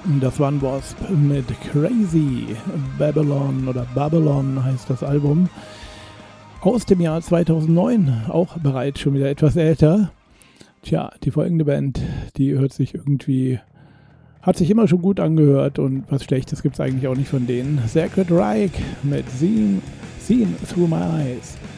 Das war ein Wasp mit Crazy Babylon oder Babylon heißt das Album. Aus dem Jahr 2009, auch bereits schon wieder etwas älter. Tja, die folgende Band, die hat sich immer schon gut angehört und was Schlechtes gibt es eigentlich auch nicht von denen. Sacred Reich mit Seen Through My Eyes.